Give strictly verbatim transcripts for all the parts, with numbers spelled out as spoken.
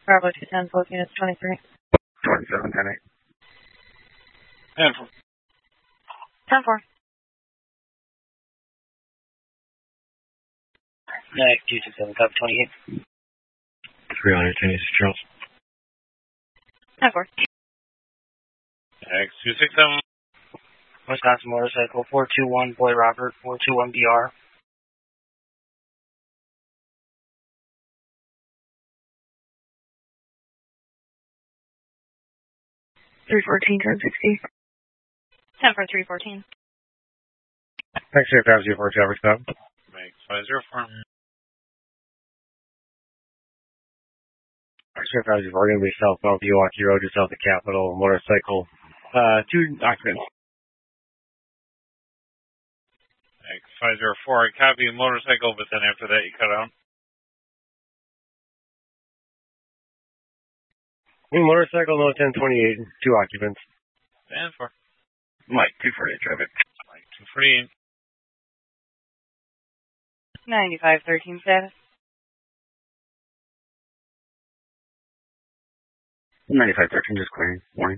Bravo two ten, both units twenty-three. twenty-seven, ten eight. ten four. ten four. Next, two six seven, copy twenty-eight. three hundred, ten East Charles. ten four. Next, two six seven. Wisconsin motorcycle, four two one, Boy Robert, four two one B R. three fourteen, ten sixty. ten for three fourteen. X-ray five zero four, Traffic Stop. Make five zero four. X-ray five zero four, going to be southbound Pewaukee Road, just south of Capitol, motorcycle. Uh, two occupants. X five zero four, I copy motorcycle, but then after that you cut out. Motorcycle, no ten twenty-eight, two occupants. ten four. Mike, two forty-eight traffic. Mike, two forty-eight. ninety-five thirteen status. ninety-five thirteen, just clearing. Morning.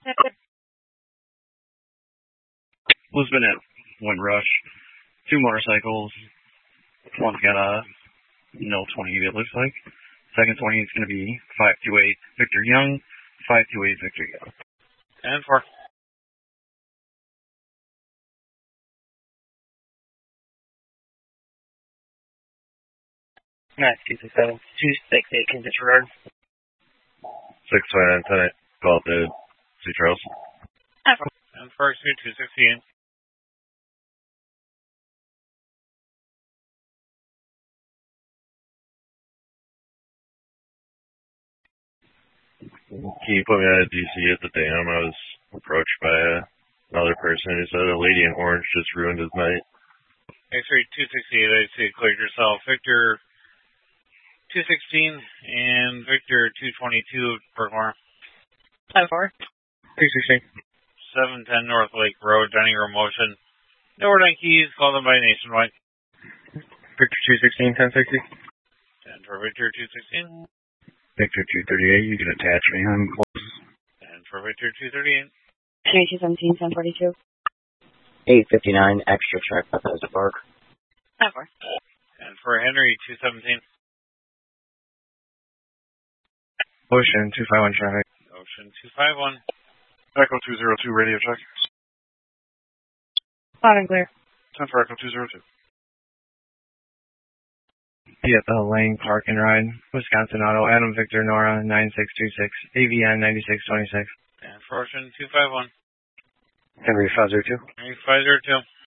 Lisbon at one rush. Two motorcycles. One's got a no twenty, it looks like. Second twenty is going to be five two eight Victor Young, five two eight Victor Young. ten four. Next, two six seven, two six eight, can disregard. six twenty-nine, ten eight, call to C. Charles. ten four, two sixty-eight. Can you put me at a D C at the dam? I was approached by a, another person who said a lady in orange just ruined his night. X-ray two sixty-eight, I see it cleared yourself. Victor two sixteen and Victor two twenty-two, Bergmore. ten four. two sixteen. seven ten North Lake Road, dining room motion. Nowhere on Keys, call them by Nationwide. Victor two sixteen, ten sixty. ten for Victor two sixteen. Victor two thirty-eight, you can attach me. I'm close. ten for Victor two thirty-eight. two seventeen, ten forty-two. eight fifty-nine, extra track, Bethesda Park. ten four. ten for Henry two seventeen. Ocean two five one traffic. Ocean two five one. Echo two zero two, radio check. Loud and clear. ten for Echo two zero two. Be at the Lane Park and Ride, Wisconsin Auto, Adam Victor Nora, nine six two six, A V N ninety-six twenty-six. ten for Ocean two five one. Henry five zero two. Henry five zero two.